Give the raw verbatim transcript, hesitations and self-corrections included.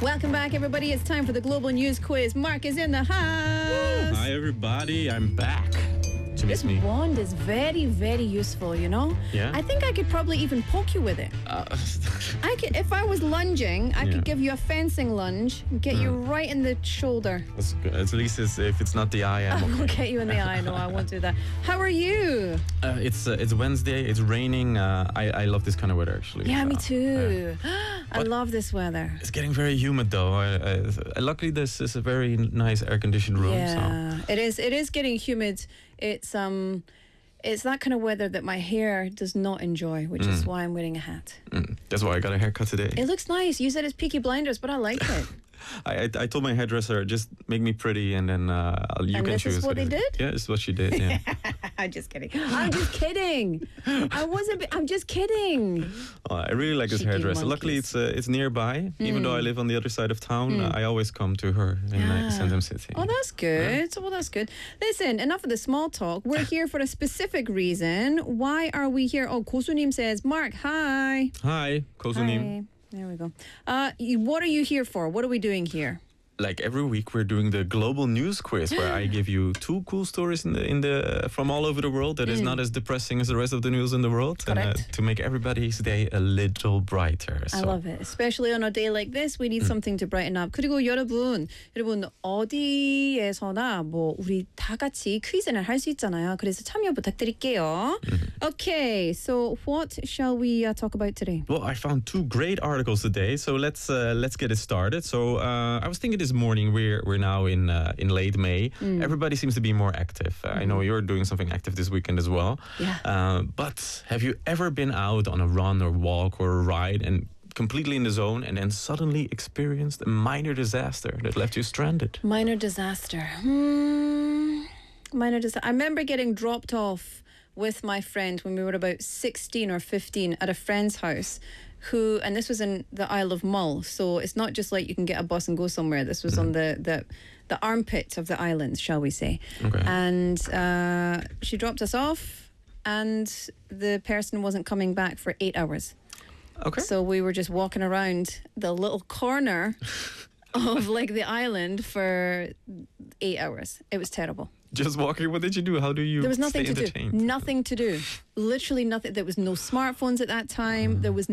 Welcome back, everybody. It's time for the Global News Quiz. Mark is in the house. Hi, everybody. I'm back. To This miss me. wand is very, very useful, you know? Yeah? I think I could probably even poke you with it. Uh, I could, if I was lunging, I Yeah. could give you a fencing lunge and get you right in the shoulder. that's good. At least it's, if it's not the eye, I I'm won't okay. get you in the eye. No, I won't do that. How are you? Uh, it's uh, it's Wednesday. It's raining. Uh, I I love this kind of weather actually. Yeah, me Uh, too. I But- love this weather. It's getting very humid though. I, I, luckily, this is a very nice air-conditioned room. Yeah, it is. It is getting humid. It's um, it's that kind of weather that my hair does not enjoy, which is why I'm wearing a hat. So mm, that's why I got a haircut today. It looks nice. You said it's Peaky Blinders, but I like it. I, I I told my hairdresser just make me pretty and then uh, you And can this is choose. what they did? Yeah, this is what she did. Yeah. I'm just kidding. I'm just kidding. I wasn't. be- I'm just kidding. Oh, I really like this Cheeky hairdresser. Luckily, monkeys. it's uh, it's nearby. Even though I live on the other side of town, uh, I always come to her in uh, Ah. Centum City. Oh, that's good. Well, that's good. Listen, enough of the small talk. We're here for a specific reason. Why are we here? Oh, Kosunim says, Mark, hi. Hi, Kosunim. Hi. There we go. Uh, you, what are you here for? What are we doing here? Like every week, we're doing the global news quiz, where I give you two cool stories in the in the from all over the world that is not as depressing as the rest of the news in the world, and uh, Correct. to make everybody's day a little brighter. I So, love it. Especially on a day like this, we need something to brighten up. 그리고 여러분, 여러분 어디에서나 뭐 우리 다 같이 퀴즈를 할 수 있잖아요. 그래서 참여 부탁드릴게요. Okay, so what shall we uh, talk about today? Well, I found two great articles today, so let's uh, let's get it started. So uh, I was thinking this morning we're we're now in uh, in late May. Everybody seems to be more active. Uh, I know you're doing something active this weekend as well. Yeah. Uh, but have you ever been out on a run or walk or a ride and completely in the zone and then suddenly experienced a minor disaster that left you stranded? Minor disaster. Hmm. Minor disaster. I remember getting dropped off with my friend when we were about sixteen or fifteen at a friend's house who, and this was in the Isle of Mull, so it's not just like you can get a bus and go somewhere. This was on the, the, the armpit of the island, shall we say. Okay. And uh, she dropped us off and the person wasn't coming back for eight hours. Okay. So we were just walking around the little corner of like the island for eight hours. It was terrible. Just walking. What did you do? How do you There was nothing stay to do. entertained? Nothing to do. Literally nothing. There was no smartphones at that time. There was